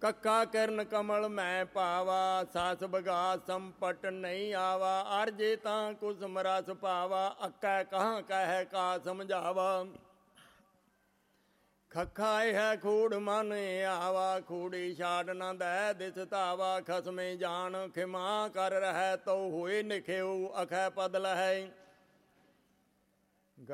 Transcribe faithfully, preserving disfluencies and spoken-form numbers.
ਕੱਕਾ ਕਿਰਨ ਕਮਲ ਮੈਂ ਪਾਵਾ, ਸਸ ਬਗਾ ਸੰਪਟ ਨਹੀਂ ਆਵਾ। ਅਰਜੇ ਤਾਂ ਕੁਸਮ ਰਸ ਪਾਵਾ, ਅੱਕੈ ਕਹਾਂ ਕਹਿ ਕਾ ਸਮਝਾਵਾ। ਖੱਖਾ ਇਹ ਖੂੜ ਮਨ ਆਵਾ, ਖੂੜੀ ਛਾੜ ਨਾ ਦੈ ਦਿਸ ਧਾਵਾ। ਖਸਮੇ ਜਾਣ ਖਿਮਾ ਕਰ ਰਹਿ, ਤਉ ਹੋਏ ਨਿਖਿਉ ਅਖੈ ਪਦ ਲਹੈ।